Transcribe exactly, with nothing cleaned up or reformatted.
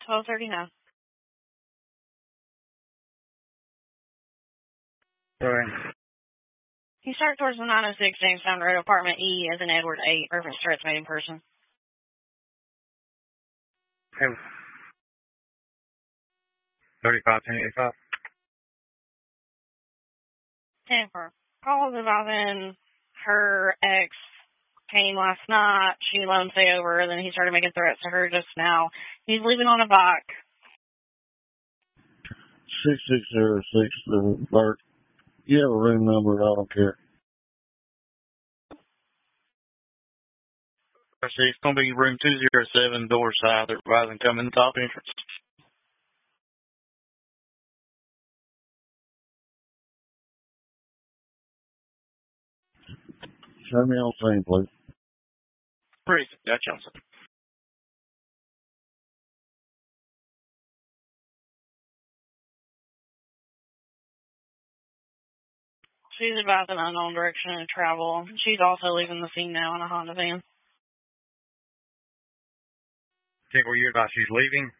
twelve thirty-nine. Sorry. You start towards the nine oh six Jamestown Road, apartment E, as in Edward eight, reference threats made in person. Okay. thirty-five, ten eighty-five. Jennifer, calls advising her ex came last night. She let him stay over, then he started making threats to her just now. He's leaving on a bike. six six zero six, Bert. You have a room number, I don't care. See, it's going to be room two oh seven, door side. They're advising come in the top entrance. Show me on scene, please. Pretty, got Johnson. She's advising unknown direction of travel. She's also leaving the scene now in a Honda van. Think where you're about she's leaving?